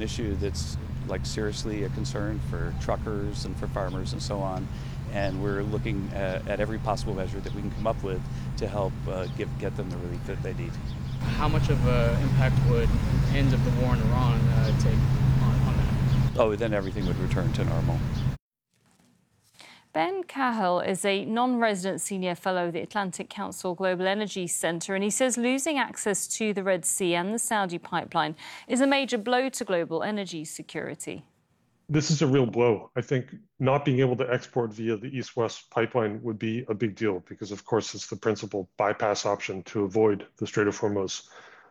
issue that's like seriously a concern for truckers and for farmers and so on. And we're looking at every possible measure that we can come up with to help get them the relief that they need. How much of an impact would end of the war in Iran take on that? Oh, then everything would return to normal. Ben Cahill is a non-resident senior fellow at the Atlantic Council Global Energy Centre, and he says losing access to the Red Sea and the Saudi pipeline is a major blow to global energy security. This is a real blow. I think not being able to export via the East-West pipeline would be a big deal because, of course, it's the principal bypass option to avoid the Strait of Hormuz.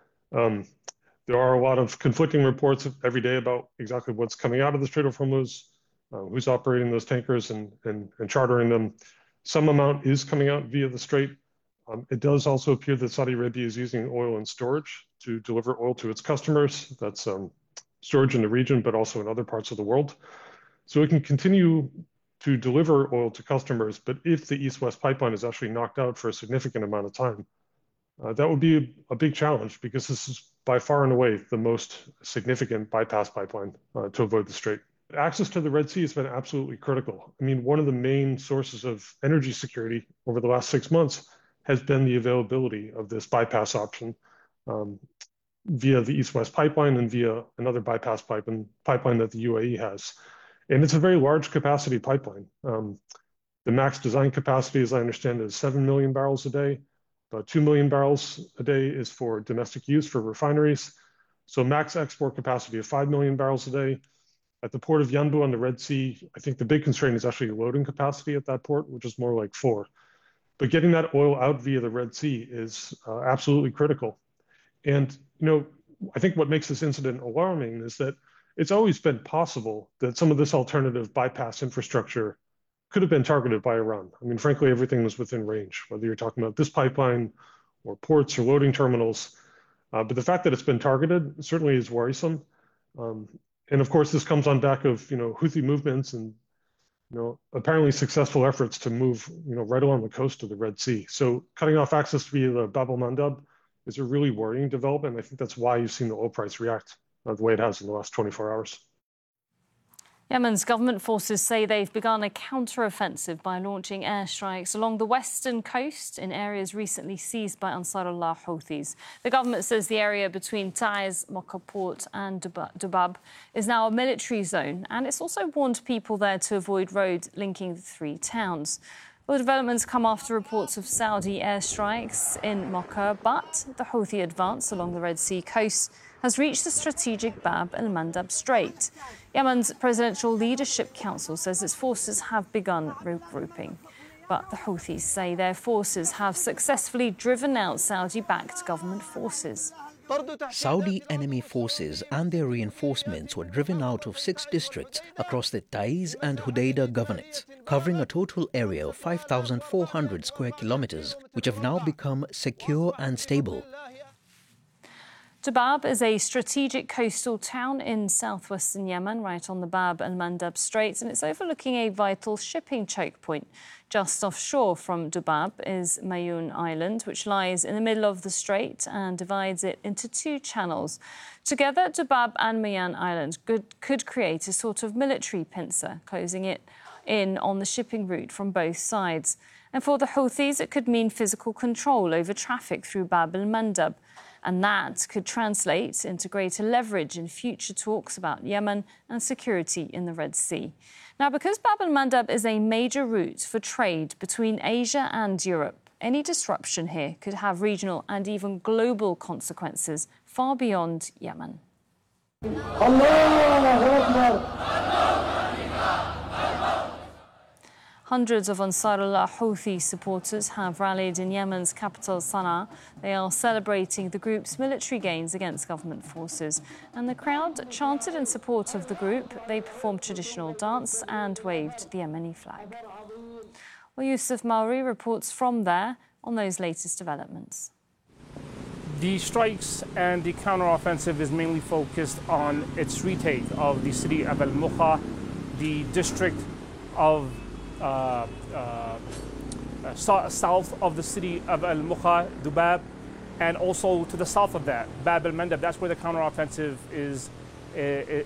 There are a lot of conflicting reports every day about exactly what's coming out of the Strait of Hormuz, who's operating those tankers and chartering them. Some amount is coming out via the Strait. It does also appear that Saudi Arabia is using oil in storage to deliver oil to its customers. That's storage in the region, but also in other parts of the world. So it can continue to deliver oil to customers, but if the East-West pipeline is actually knocked out for a significant amount of time, that would be a big challenge because this is by far and away the most significant bypass pipeline to avoid the Strait. Access to the Red Sea has been absolutely critical. I mean, one of the main sources of energy security over the last 6 months has been the availability of this bypass option via the East-West pipeline and via another bypass pipeline that the UAE has. And it's a very large capacity pipeline. The max design capacity, as I understand it, is 7 million barrels a day. About 2 million barrels a day is for domestic use for refineries. So max export capacity of 5 million barrels a day. At the port of Yanbu on the Red Sea, I think the big constraint is actually loading capacity at that port, which is more like 4. But getting that oil out via the Red Sea is absolutely critical. And, I think what makes this incident alarming is that it's always been possible that some of this alternative bypass infrastructure could have been targeted by Iran. I mean, frankly, everything was within range, whether you're talking about this pipeline or ports or loading terminals. But the fact that it's been targeted certainly is worrisome. And of course, this comes on back of, Houthi movements and, apparently successful efforts to move, right along the coast of the Red Sea. So cutting off access via the Bab el-Mandab is a really worrying development. I think that's why you've seen the oil price react the way it has in the last 24 hours. Yemen's government forces say they've begun a counter-offensive by launching airstrikes along the western coast in areas recently seized by Ansarullah Houthis. The government says the area between Taiz, Mocha Port and Dubab is now a military zone, and it's also warned people there to avoid roads linking the 3 towns. Well, the developments come after reports of Saudi airstrikes in Mocha, but the Houthi advance along the Red Sea coast has reached the strategic Bab el-Mandab Strait. Yemen's Presidential Leadership Council says its forces have begun regrouping. But the Houthis say their forces have successfully driven out Saudi-backed government forces. Saudi enemy forces and their reinforcements were driven out of 6 districts across the Taiz and Hudaydah governorates, covering a total area of 5,400 square kilometers, which have now become secure and stable. Dubab is a strategic coastal town in southwestern Yemen, right on the Bab el-Mandab Strait, and it's overlooking a vital shipping choke point. Just offshore from Dubab is Mayoun Island, which lies in the middle of the strait and divides it into 2 channels. Together, Dubab and Mayoun Island could create a sort of military pincer, closing it in on the shipping route from both sides. And for the Houthis, it could mean physical control over traffic through Bab el-Mandab. And that could translate into greater leverage in future talks about Yemen and security in the Red Sea. Now, because Bab el-Mandab is a major route for trade between Asia and Europe, any disruption here could have regional and even global consequences far beyond Yemen. Hundreds of Ansarullah Houthi supporters have rallied in Yemen's capital, Sana'a. They are celebrating the group's military gains against government forces. And the crowd chanted in support of the group. They performed traditional dance and waved the Yemeni flag. Well, Yusuf Mauri reports from there on those latest developments. The strikes and the counteroffensive is mainly focused on its retake of the city of Al-Mukha, the district of south of the city of Al-Mukha, Dubab, and also to the south of that, Bab el-Mandab. That's where the counteroffensive is